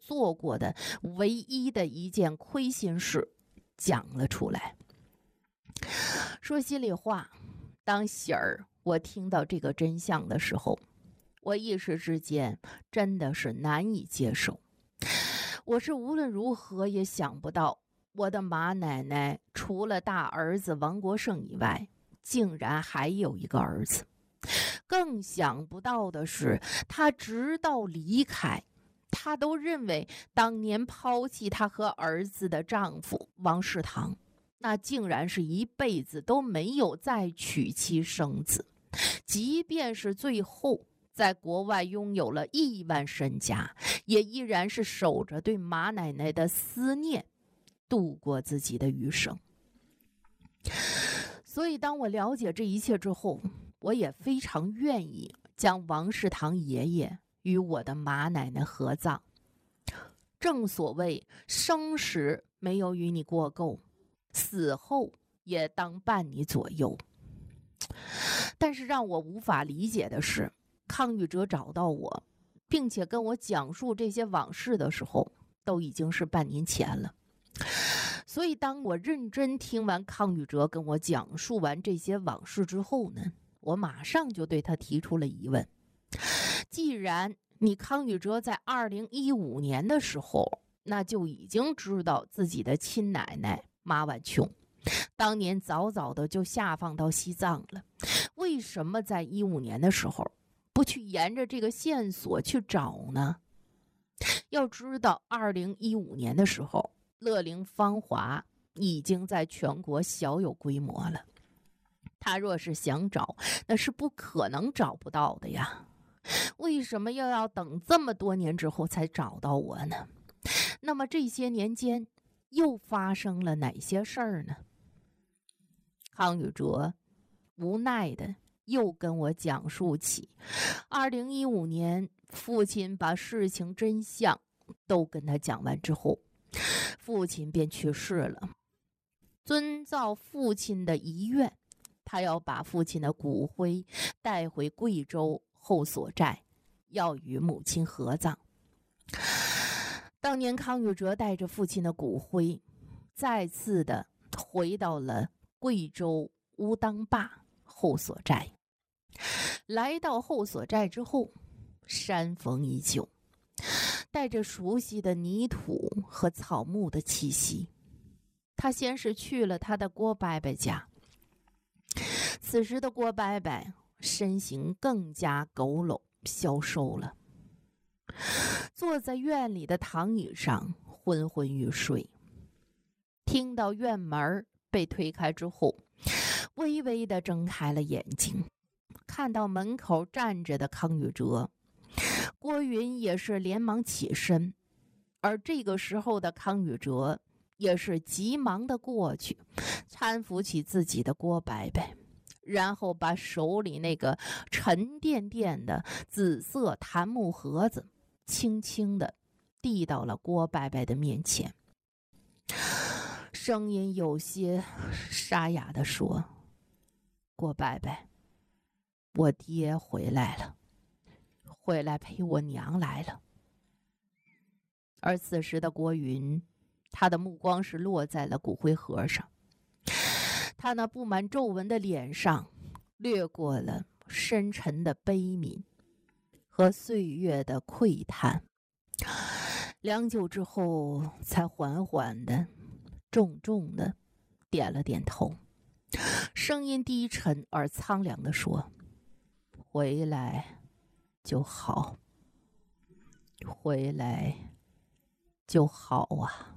做过的唯一的一件亏心事讲了出来。说心里话，当喜儿我听到这个真相的时候，我一时之间真的是难以接受。我是无论如何也想不到，我的马奶奶除了大儿子王国胜以外，竟然还有一个儿子。更想不到的是，她直到离开，她都认为当年抛弃她和儿子的丈夫王世堂，那竟然是一辈子都没有再娶妻生子，即便是最后在国外拥有了亿万身家，也依然是守着对马奶奶的思念度过自己的余生。所以当我了解这一切之后，我也非常愿意将王世堂爷爷与我的马奶奶合葬。正所谓生时没有与你过够，死后也当伴你左右。但是让我无法理解的是，康宇哲找到我并且跟我讲述这些往事的时候，都已经是半年前了。所以当我认真听完康宇哲跟我讲述完这些往事之后呢，我马上就对他提出了疑问。既然你康宇哲在2015年的时候，那就已经知道自己的亲奶奶马婉琼当年早早的就下放到西藏了，为什么在15年的时候不去沿着这个线索去找呢？要知道2015年的时候，乐龄芳华已经在全国小有规模了，他若是想找，那是不可能找不到的呀。为什么要等这么多年之后才找到我呢？那么这些年间又发生了哪些事儿呢？康宇哲无奈的又跟我讲述起2015年父亲把事情真相都跟他讲完之后，父亲便去世了。遵照父亲的遗愿，他要把父亲的骨灰带回贵州后所寨，要与母亲合葬。当年康宇哲带着父亲的骨灰再次的回到了贵州乌当坝后所寨。来到后所寨之后，山风依旧，带着熟悉的泥土和草木的气息。他先是去了他的郭伯伯家，此时的郭伯伯身形更加佝偻消瘦了，坐在院里的躺椅上昏昏欲睡。听到院门被推开之后，微微地睁开了眼睛，看到门口站着的康宇哲，郭云也是连忙起身，而这个时候的康宇哲也是急忙地过去搀扶起自己的郭伯伯，然后把手里那个沉甸甸的紫色檀木盒子轻轻地递到了郭伯伯的面前，声音有些沙哑地说：“郭伯伯，我爹回来了，回来陪我娘来了。”而此时的郭云，他的目光是落在了骨灰盒上，他那布满皱纹的脸上掠过了深沉的悲悯和岁月的喟叹，良久之后才缓缓的重重的点了点头，声音低沉而苍凉地说：“回来就好，回来就好啊。”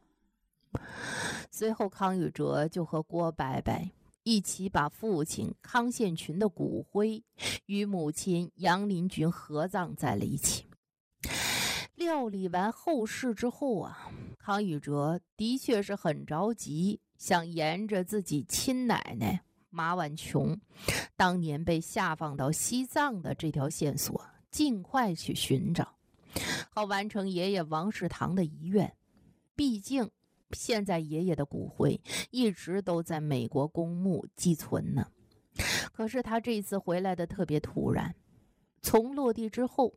随后康宇哲就和郭伯伯一起把父亲康宪群的骨灰与母亲杨林群合葬在了一起。料理完后事之后啊，康宇哲的确是很着急，想沿着自己亲奶奶马婉琼当年被下放到西藏的这条线索尽快去寻找，好完成爷爷王世堂的遗愿。毕竟现在爷爷的骨灰一直都在美国公墓寄存呢。可是他这次回来的特别突然，从落地之后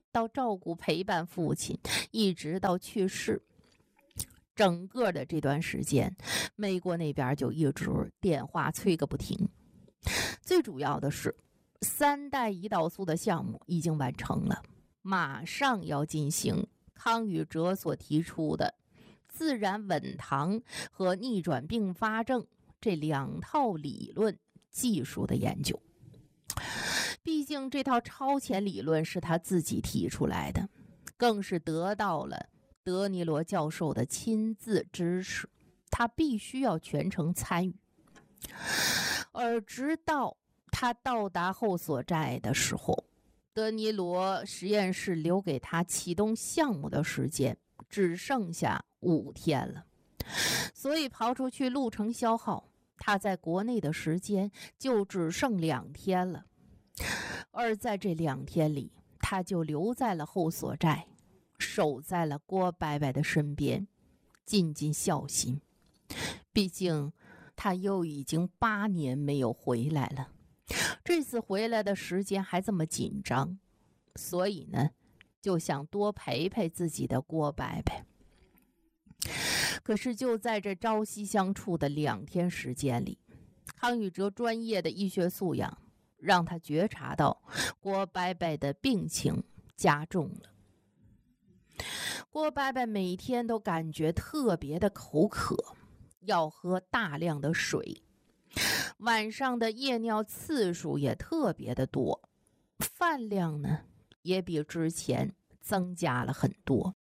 到照顾陪伴父亲，一直到去世。整个的这段时间，美国那边就一直电话催个不停。最主要的是3代胰岛素的项目已经完成了，马上要进行康宇哲所提出的自然稳糖和逆转并发症这2套理论技术的研究。毕竟这套超前理论是他自己提出来的，更是得到了德尼罗教授的亲自支持，他必须要全程参与。而直到他到达后所在的时候，德尼罗实验室留给他启动项目的时间只剩下5天了，所以刨出去路程消耗，他在国内的时间就只剩2天了。而在这2天里，他就留在了后所在，守在了郭伯伯的身边，尽尽孝心。毕竟他又已经8年没有回来了，这次回来的时间还这么紧张，所以呢，就想多陪陪自己的郭伯伯。可是就在这朝夕相处的2天时间里，康宇哲专业的医学素养让他觉察到郭伯伯的病情加重了。郭伯伯每天都感觉特别的口渴，要喝大量的水，晚上的夜尿次数也特别的多，饭量呢也比之前增加了很多。